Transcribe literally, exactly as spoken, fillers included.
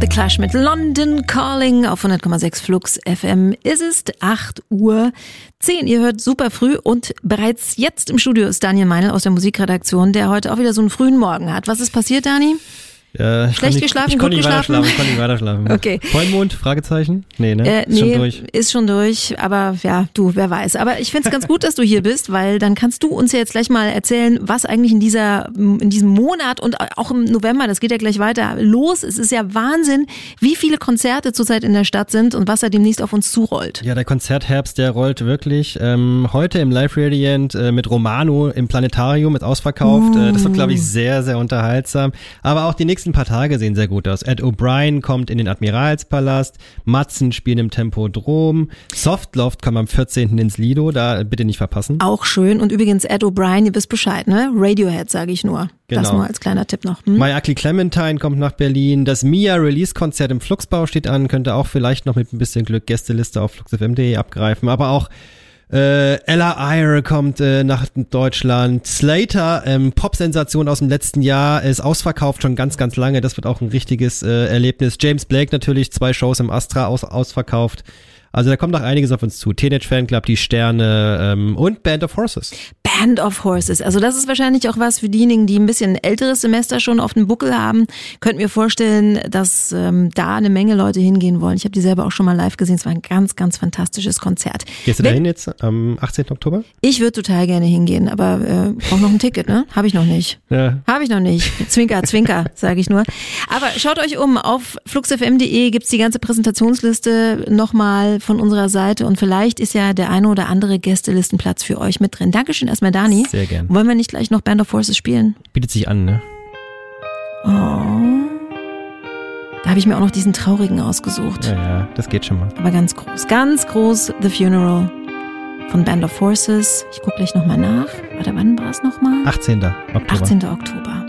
The Clash mit London Calling auf hundert Komma sechs Flux F M. Es ist acht Uhr zehn. Ihr hört super früh und bereits jetzt im Studio ist Daniel Meinl aus der Musikredaktion, der heute auch wieder so einen frühen Morgen hat. Was ist passiert, Dani? Ja, ich Schlecht nicht, geschlafen, ich gut konnte nicht geschlafen? weiterschlafen, ich konnte nicht weiterschlafen. Okay. Vollmond, Fragezeichen? Nee, ne? Äh, ist nee, schon durch. ist schon durch, aber ja, du, wer weiß. Aber ich find's ganz gut, dass du hier bist, weil dann kannst du uns ja jetzt gleich mal erzählen, was eigentlich in dieser, in diesem Monat und auch im November, das geht ja gleich weiter, los. Es ist ja Wahnsinn, wie viele Konzerte zurzeit in der Stadt sind und was da demnächst auf uns zurollt. Ja, der Konzertherbst, der rollt wirklich. Ähm, heute im Live Radiant äh, mit Romano im Planetarium, ist ausverkauft. Uh. Äh, das wird, glaube ich, sehr, sehr unterhaltsam. Aber auch die nächsten paar Tage sehen sehr gut aus. Ed O'Brien kommt in den Admiralspalast, Matzen spielen im Tempodrom, Softloft kommt am vierzehnten ins Lido, da bitte nicht verpassen. Auch schön. Und übrigens Ed O'Brien, ihr wisst Bescheid, ne? Radiohead, sage ich nur. Genau. Das nur als kleiner Tipp noch. Hm? My Ugly Clementine kommt nach Berlin, das Mia Release-Konzert im Fluxbau steht an, könnte auch vielleicht noch mit ein bisschen Glück Gästeliste auf fluxfm punkt de abgreifen, aber auch Äh, Ella Eyre kommt äh, nach Deutschland. Slater, ähm, Pop-Sensation aus dem letzten Jahr, ist ausverkauft schon ganz, ganz lange. Das wird auch ein richtiges äh, Erlebnis. James Blake natürlich, zwei Shows im Astra aus, ausverkauft. Also da kommt noch einiges auf uns zu. Teenage Fanclub, Die Sterne ähm, und Band of Horses. Band of Horses. Also das ist wahrscheinlich auch was für diejenigen, die ein bisschen älteres Semester schon auf dem Buckel haben. Könnt mir vorstellen, dass ähm, da eine Menge Leute hingehen wollen. Ich habe die selber auch schon mal live gesehen. Es war ein ganz, ganz fantastisches Konzert. Gehst du da hin jetzt am achtzehnten Oktober? Ich würde total gerne hingehen, aber äh, brauche noch ein Ticket, ne? Habe ich noch nicht. Ja. Habe ich noch nicht. Zwinker, Zwinker, sage ich nur. Aber schaut euch um. Auf fluxfm punkt de gibt's die ganze Präsentationsliste nochmal von unserer Seite und vielleicht ist ja der eine oder andere Gästelistenplatz für euch mit drin. Dankeschön erstmal, Dani. Sehr gern. Wollen wir nicht gleich noch Band of Horses spielen? Bietet sich an, ne? Oh. Da habe ich mir auch noch diesen traurigen ausgesucht. Ja, ja, das geht schon mal. Aber ganz groß, ganz groß The Funeral von Band of Horses. Ich gucke gleich nochmal nach. Warte, wann war es nochmal? achtzehnten Oktober. achtzehnten Oktober.